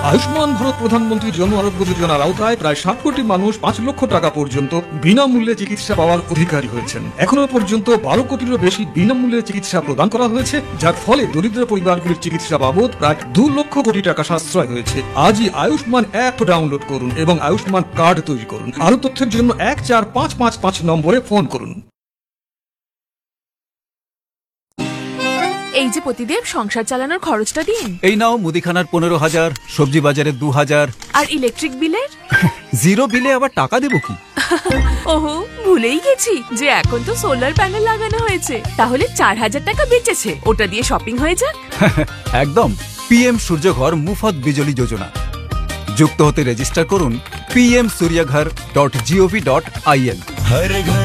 আয়ুষ্মান ভারত প্রধানমন্ত্রী জন আরোগ্য যোজনার আওতায় প্রায় 60 কোটি মানুষ 5 লক্ষ টাকা পর্যন্ত বিনামূল্যে চিকিৎসা পাওয়ার অধিকারী হয়েছেন। এখনো পর্যন্ত 12 কোটিরও বেশি বিনামূল্যে চিকিৎসা প্রদান করা হয়েছে, যার ফলে দরিদ্র পরিবারগুলির চিকিৎসা বাবদ প্রায় 2 লক্ষ কোটি টাকা সাশ্রয় হয়েছে। আজই আয়ুষ্মান অ্যাপ ডাউনলোড করুন এবং আয়ুষ্মান কার্ড তৈরি করুন। আরো তথ্যের জন্য 14555 নম্বরে ফোন করুন। এই যে প্রতিদেব, সংসার চালানোর খরচটা দিন। এই নাও মুদিখানার 15,000, সবজি বাজারে 2,000। আর ইলেকট্রিক বিলের? জিরো বিলে আবার টাকা দেবো কি? ওহো, ভুলেই গেছি যে এখন তো সোলার প্যানেল লাগানো হয়েছে। তাহলে 4,000 টাকা বেঁচেছে, ওটা দিয়ে শপিং হয়ে যাক। একদম। PM সূর্যঘর মুফত বিজলি যোজনা। যুক্ত হতে রেজিস্টার করুন pmsuryaghar.gov.in।